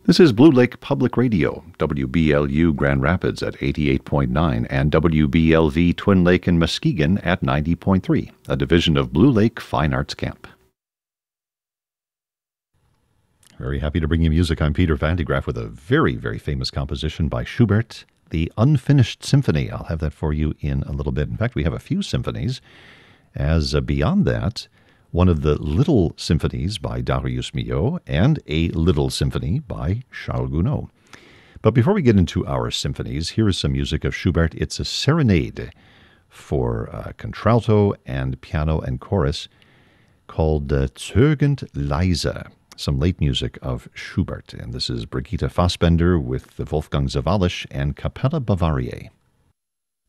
This is Blue Lake Public Radio, WBLU Grand Rapids at 88.9 and WBLV Twin Lake in Muskegon at 90.3, a division of Blue Lake Fine Arts Camp. Very happy to bring you music. I'm Peter Van de Graaff with a very, very famous composition by Schubert, the Unfinished Symphony. I'll have that for you in a little bit. In fact, we have a few symphonies. As beyond that, one of the Little Symphonies by Darius Milhaud, and a Little Symphony by Charles Gounod. But before we get into our symphonies, here is some music of Schubert. It's a serenade for contralto and piano and chorus called Zögernd leise, some late music of Schubert. And this is Brigitte Fassbender with Wolfgang Sawallisch and Capella Bavariae.